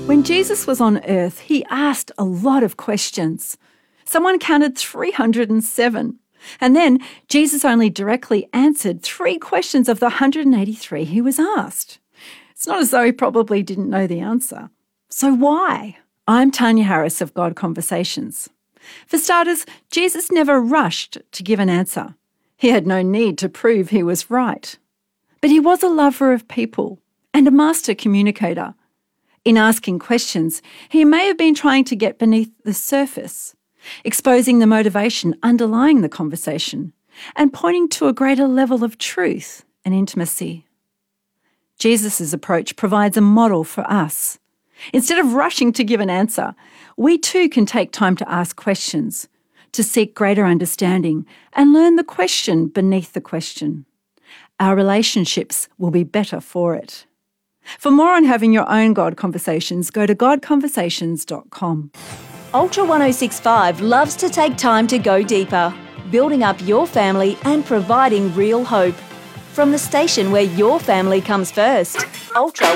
When Jesus was on earth, he asked a lot of questions. Someone counted 307. And then Jesus only directly answered 3 questions of the 183 he was asked. It's not as though he probably didn't know the answer. So why? I'm Tanya Harris of God Conversations. For starters, Jesus never rushed to give an answer. He had no need to prove he was right. But he was a lover of people and a master communicator. In asking questions, he may have been trying to get beneath the surface, exposing the motivation underlying the conversation and pointing to a greater level of truth and intimacy. Jesus' approach provides a model for us. Instead of rushing to give an answer, we too can take time to ask questions, to seek greater understanding and learn the question beneath the question. Our relationships will be better for it. For more on having your own God Conversations, go to godconversations.com. Ultra 1065 loves to take time to go deeper, building up your family and providing real hope. From the station where your family comes first, Ultra